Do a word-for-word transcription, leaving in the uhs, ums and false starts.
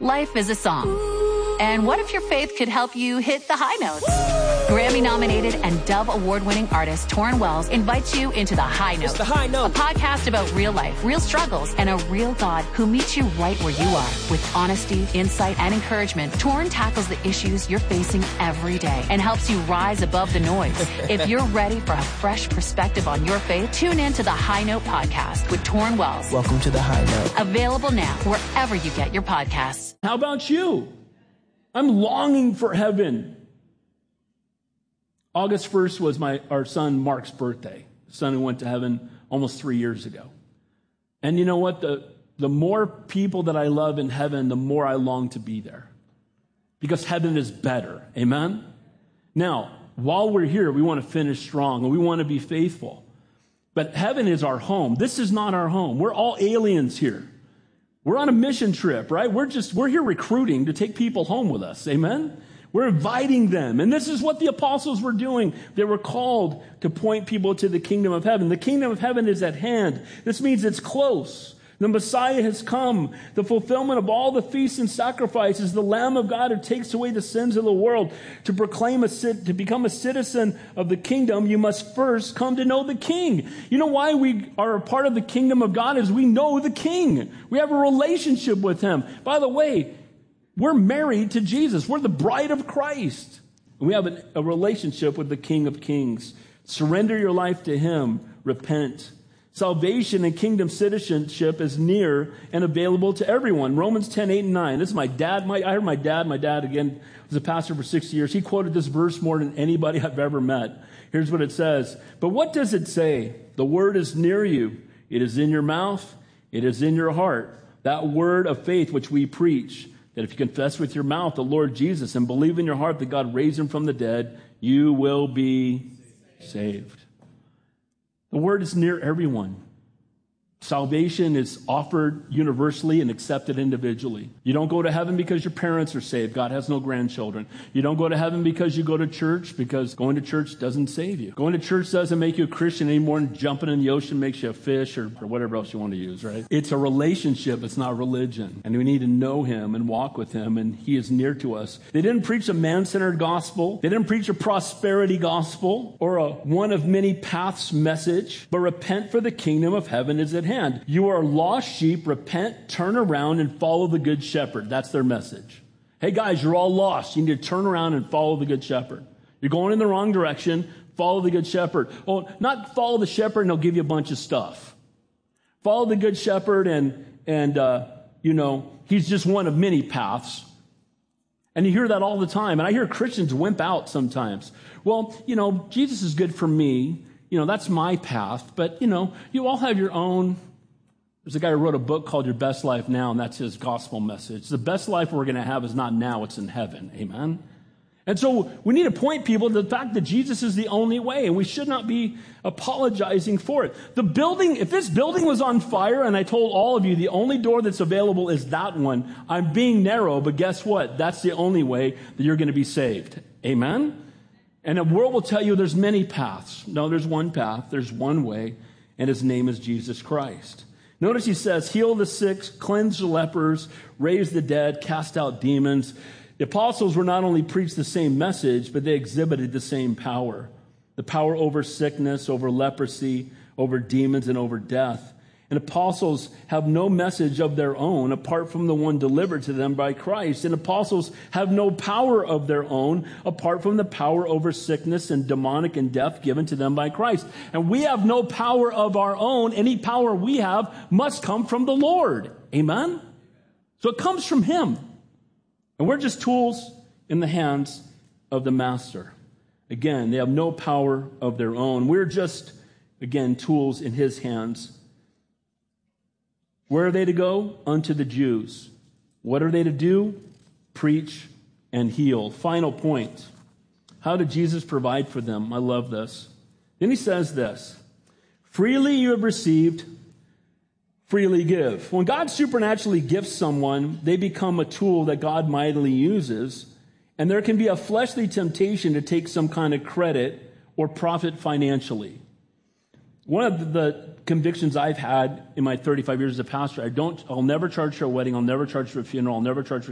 Life is a song. And what if your faith could help you hit the high notes? Grammy-nominated and Dove Award-winning artist Torrin Wells invites you into The High Note. It's The High Note. A podcast about real life, real struggles, and a real God who meets you right where you are. With honesty, insight, and encouragement, Torrin tackles the issues you're facing every day and helps you rise above the noise. If you're ready for a fresh perspective on your faith, tune in to The High Note podcast with Torrin Wells. Welcome to The High Note. Available now wherever you get your podcasts. How about you? I'm longing for heaven. August first was my our son Mark's birthday. The son who went to heaven almost three years ago. And you know what? The, the more people that I love in heaven, the more I long to be there. Because heaven is better. Amen? Now, while we're here, we want to finish strong and we want to be faithful. But heaven is our home. This is not our home. We're all aliens here. We're on a mission trip, right? We're just, we're here recruiting to take people home with us. Amen? We're inviting them. And this is what the apostles were doing. They were called to point people to the kingdom of heaven. The kingdom of heaven is at hand. This means it's close. The Messiah has come. The fulfillment of all the feasts and sacrifices. The Lamb of God who takes away the sins of the world. To proclaim a to become a citizen of the kingdom, you must first come to know the King. You know why we are a part of the kingdom of God is we know the King. We have a relationship with him. By the way, we're married to Jesus. We're the bride of Christ. We have a, a relationship with the King of Kings. Surrender your life to him. Repent. Salvation and kingdom citizenship is near and available to everyone. Romans ten, eight, and nine. This is my dad. My, I heard my dad. My dad, again, was a pastor for sixty years. He quoted this verse more than anybody I've ever met. Here's what it says. But what does it say? The word is near you. It is in your mouth. It is in your heart. That word of faith which we preach, that if you confess with your mouth the Lord Jesus and believe in your heart that God raised him from the dead, you will be saved. The word is near everyone. Salvation is offered universally and accepted individually. You don't go to heaven because your parents are saved. God has no grandchildren. You don't go to heaven because you go to church, because going to church doesn't save you. Going to church doesn't make you a Christian any more than jumping in the ocean makes you a fish or, or whatever else you want to use, right? It's a relationship. It's not religion. And we need to know him and walk with him, and he is near to us. They didn't preach a man-centered gospel. They didn't preach a prosperity gospel or a one of many paths message, but repent, for the kingdom of heaven is at hand. Hand. You are lost sheep. Repent, turn around, and follow the good shepherd. That's their message. Hey guys, you're all lost. You need to turn around and follow the good shepherd. You're going in the wrong direction. Follow the good shepherd. Oh, not follow the shepherd and he'll give you a bunch of stuff. Follow the good shepherd and, and uh, you know, he's just one of many paths. And you hear that all the time. And I hear Christians wimp out sometimes. Well, you know, Jesus is good for me. You know, that's my path. But, you know, you all have your own. There's a guy who wrote a book called Your Best Life Now, and that's his gospel message. The best life we're going to have is not now, it's in heaven. Amen? And so we need to point people to the fact that Jesus is the only way, and we should not be apologizing for it. The building, if this building was on fire, and I told all of you the only door that's available is that one, I'm being narrow, but guess what? That's the only way that you're going to be saved. Amen? And the world will tell you there's many paths. No, there's one path. There's one way, and his name is Jesus Christ. Notice he says, heal the sick, cleanse the lepers, raise the dead, cast out demons. The apostles were not only preached the same message, but they exhibited the same power. The power over sickness, over leprosy, over demons, and over death. And apostles have no message of their own apart from the one delivered to them by Christ. And apostles have no power of their own apart from the power over sickness and demonic and death given to them by Christ. And we have no power of our own. Any power we have must come from the Lord. Amen? So it comes from him. And we're just tools in the hands of the master. Again, they have no power of their own. We're just, again, tools in his hands. Where are they to go? Unto the Jews. What are they to do? Preach and heal. Final point. How did Jesus provide for them? I love this. Then he says this. Freely you have received, freely give. When God supernaturally gifts someone, they become a tool that God mightily uses. And there can be a fleshly temptation to take some kind of credit or profit financially. One of the convictions I've had in my thirty-five years as a pastor, I don't, I'll never charge for a wedding, I'll never charge for a funeral, I'll never charge for